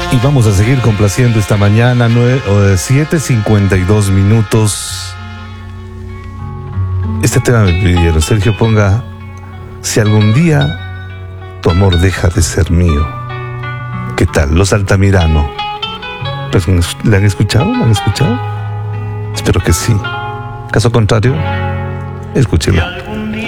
Y vamos a seguir complaciendo esta mañana, 7:52 minutos. Este tema me pidieron, Sergio, ponga Si algún día tu amor deja de ser mío. ¿Qué tal? Los Altamirano. Pues, ¿le han escuchado? ¿La han escuchado? Espero que sí. Caso contrario, escúchelo.